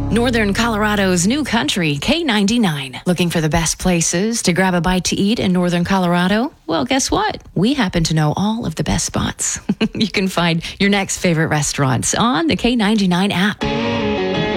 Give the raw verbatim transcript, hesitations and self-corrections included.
Northern Colorado's new country, K ninety-nine. Looking for the best places to grab a bite to eat in Northern Colorado? Well, guess what? We happen to know all of the best spots. You can find your next favorite restaurants on the K ninety-nine app.